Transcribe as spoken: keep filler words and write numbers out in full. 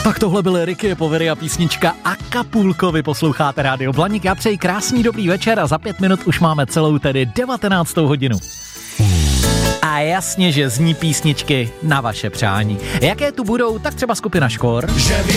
Tak tohle byl Ricky Povery a písnička Acapulco. Vy posloucháte Rádio Blaník. Já přeji krásný dobrý večer a za pět minut už máme celou tedy devatenáctou hodinu. A jasně, že zní písničky na vaše přání. Jaké tu budou, tak třeba skupina Škor.